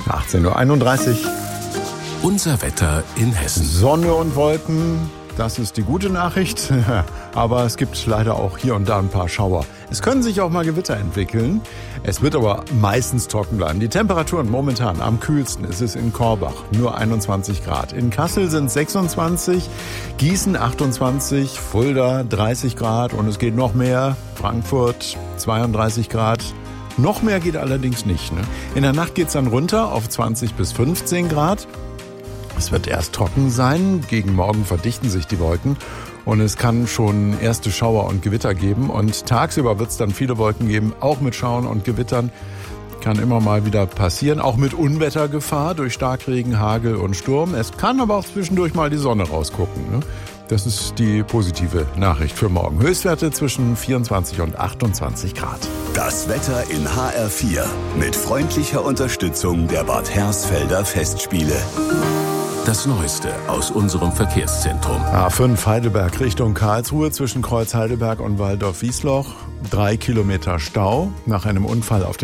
18:31 Uhr. Unser Wetter in Hessen. Sonne und Wolken, das ist die gute Nachricht. Aber es gibt leider auch hier und da ein paar Schauer. Es können sich auch mal Gewitter entwickeln. Es wird aber meistens trocken bleiben. Die Temperaturen momentan am kühlsten ist es in Korbach, nur 21 Grad. In Kassel sind 26, Gießen 28, Fulda 30 Grad und es geht noch mehr. Frankfurt 32 Grad. Noch mehr geht allerdings nicht. Ne? In der Nacht geht's dann runter auf 20 bis 15 Grad. Es wird erst trocken sein, gegen Morgen verdichten sich die Wolken und es kann schon erste Schauer und Gewitter geben. Und tagsüber wird es dann viele Wolken geben, auch mit Schauern und Gewittern. Kann immer mal wieder passieren, auch mit Unwettergefahr durch Starkregen, Hagel und Sturm. Es kann aber auch zwischendurch mal die Sonne rausgucken. Ne? Das ist die positive Nachricht für morgen. Höchstwerte zwischen 24 und 28 Grad. Das Wetter in HR4 mit freundlicher Unterstützung der Bad Hersfelder Festspiele. Das Neueste aus unserem Verkehrszentrum. A5 Heidelberg Richtung Karlsruhe zwischen Kreuz Heidelberg und Walldorf-Wiesloch. 3 Kilometer Stau nach einem Unfall auf